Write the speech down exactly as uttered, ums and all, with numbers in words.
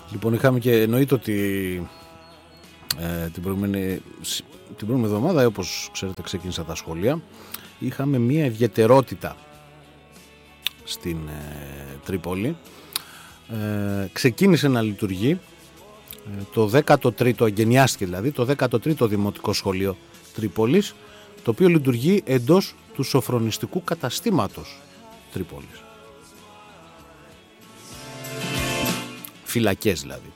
Λοιπόν, είχαμε και εννοείται ότι ε, την, προηγούμενη, την προηγούμενη εβδομάδα, όπως ξέρετε, ξεκίνησα τα σχολεία. Είχαμε μία ιδιαιτερότητα στην ε, Τρίπολη. Ε, ξεκίνησε να λειτουργεί ε, το δέκατο τρίτο, εγκαινιάστηκε δηλαδή, το δέκατο τρίτο Δημοτικό Σχολείο Τρίπολης, το οποίο λειτουργεί εντός του σοφρονιστικού καταστήματος Τρίπολης. Φυλακές δηλαδή.